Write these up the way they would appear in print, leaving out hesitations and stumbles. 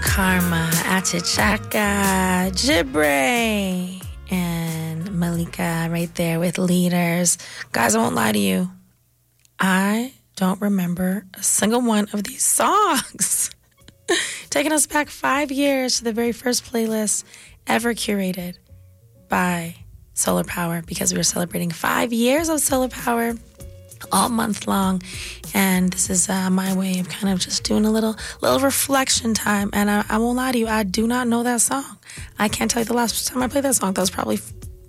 Karma, Achichaka, Jibre, and Malika right there with Leaders. Guys, I won't lie to you. I don't remember a single one of these songs. Taking us back 5 years to the very first playlist ever curated by Solar Power, because we were celebrating 5 years of Solar Power all month long. And this is my way of kind of just doing a little reflection time. And I won't lie to you, I do not know that song. I can't tell you the last time I played that song. That was probably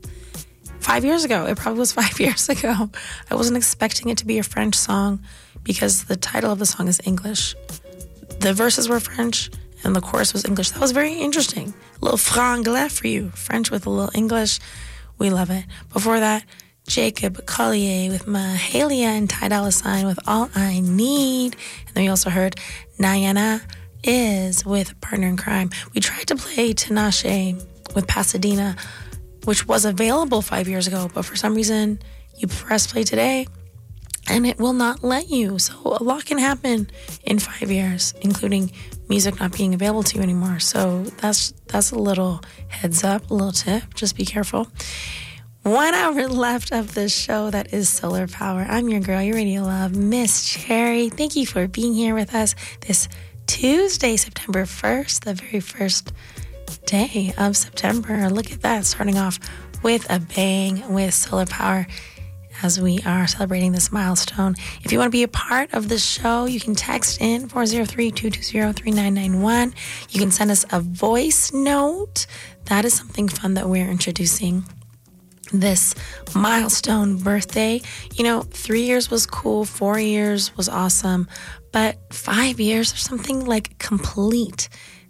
5 years ago. It probably was 5 years ago. I wasn't expecting it to be a French song because the title of the song is English. The verses were French and the chorus was English. That was very interesting. A little franglais for you. French with a little English. We love it. Before that, Jacob Collier with Mahalia and Ty Dolla $ign with All I Need. And then we also heard Nayana Is with Partner in Crime. We tried to play Tinashe with Pasadena, which was available 5 years ago, but for some reason you press play today and it will not let you. So a lot can happen in 5 years, including music not being available to you anymore. So that's a little heads up, a little tip. Just be careful. 1 hour left of the show that is Solar Power. I'm your girl, your radio love, Miss Cherry. Thank you for being here with us this Tuesday, September 1st, the very first day of September. Look at that, starting off with a bang with Solar Power as we are celebrating this milestone. If you want to be a part of the show, you can text in 403-220-3991. You can send us a voice note. That is something fun that we're introducing this milestone birthday. 3 years was cool, 4 years was awesome, but 5 years or something like complete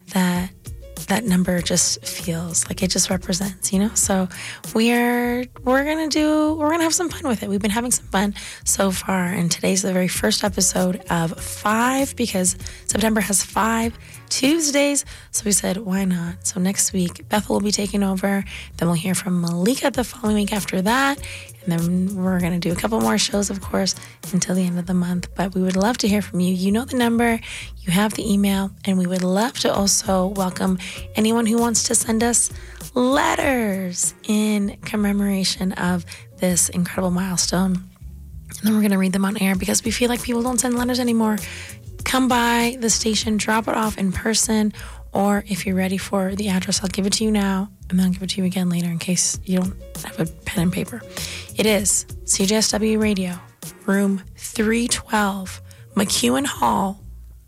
that number just feels like it just represents, so we're gonna have some fun with it. We've been having some fun so far, and today's the very first episode of 5 because September has 5 Tuesdays, so we said why not. So next week Bethel will be taking over, then we'll hear from Malika the following week after that, and then we're going to do a couple more shows, of course, until the end of the month. But we would love to hear from you. You know the number, you have the email, and we would love to also welcome anyone who wants to send us letters in commemoration of this incredible milestone. And then we're going to read them on air because we feel like people don't send letters anymore. Come by the station, drop it off in person, or if you're ready for the address, I'll give it to you now, and then I'll give it to you again later in case you don't have a pen and paper. It is CJSW Radio, room 312, McEwen Hall,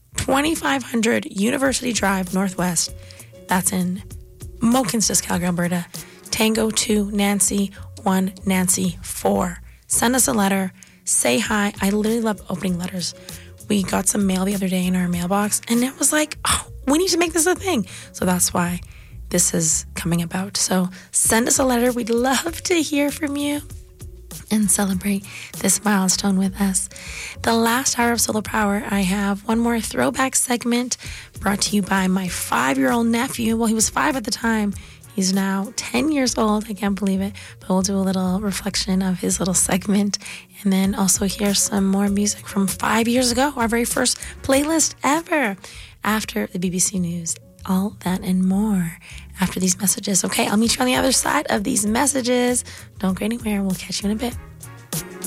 2500 University Drive, Northwest. That's in Mohkinstsis, Calgary, Alberta. Tango 2, Nancy 1, Nancy 4. Send us a letter. Say hi. I literally love opening letters. We got some mail the other day in our mailbox, and it was like, oh, we need to make this a thing. So that's why this is coming about. So send us a letter. We'd love to hear from you and celebrate this milestone with us. The last hour of Solar Power, I have one more throwback segment brought to you by my 5-year-old nephew. Well, he was 5 at the time. He's now 10 years old. I can't believe it. But we'll do a little reflection of his little segment. And then also hear some more music from 5 years ago, our very first playlist ever. After the BBC News, all that and more after these messages. Okay, I'll meet you on the other side of these messages. Don't go anywhere. We'll catch you in a bit.